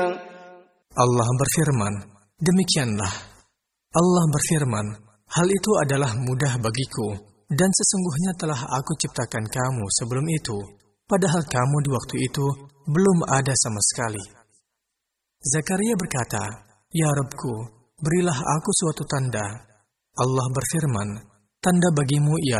Allah berfirman, demikianlah. Allah berfirman, hal itu adalah mudah bagiku, dan sesungguhnya telah aku ciptakan kamu sebelum itu, padahal kamu di waktu itu belum ada sama sekali. Zakaria berkata, Ya Rabbku, berilah aku suatu tanda. Allah berfirman, tanda bagimu ialah